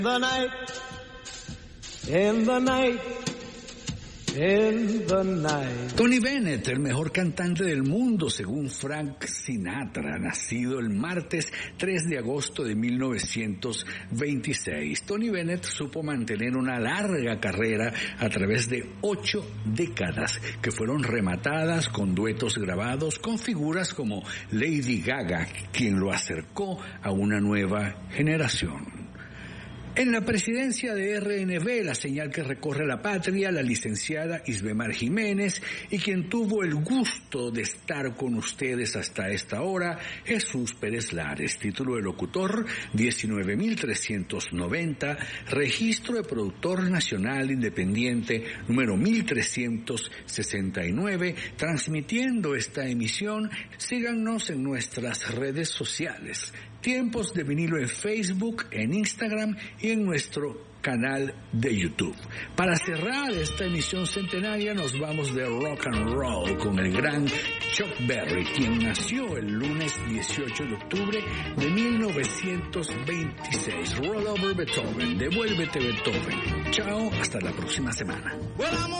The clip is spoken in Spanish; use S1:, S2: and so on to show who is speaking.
S1: The night, in the night, in the night.
S2: Tony Bennett, el mejor cantante del mundo según Frank Sinatra, nacido el martes 3 de agosto de 1926. Tony Bennett supo mantener una larga carrera a través de 8 décadas que fueron rematadas con duetos grabados con figuras como Lady Gaga, quien lo acercó a una nueva generación. En la presidencia de RNB, la señal que recorre la patria, la licenciada Isbemar Jiménez, y quien tuvo el gusto de estar con ustedes hasta esta hora, Jesús Pérez Lares, título de locutor 19.390, registro de productor nacional independiente número 1369, transmitiendo esta emisión. Síganos en nuestras redes sociales. Tiempos de Vinilo en Facebook, en Instagram y en nuestro canal de YouTube. Para cerrar esta emisión centenaria nos vamos de rock and roll con el gran Chuck Berry, quien nació el lunes 18 de octubre de 1926. Roll over Beethoven, devuélvete Beethoven. Chao, hasta la próxima semana.